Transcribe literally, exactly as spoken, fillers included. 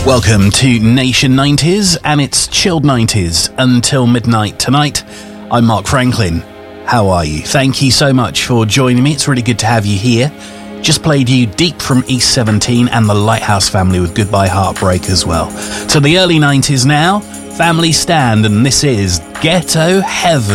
Welcome to Nation nineties, and it's chilled nineties until midnight tonight. I'm Mark Franklin. How are you? Thank you so much for joining me. It's really good to have you here. Just played you Deep from East seventeen and the Lighthouse Family with Goodbye Heartbreak as well. To the early nineties now, Family Stand, and this is Ghetto Heaven.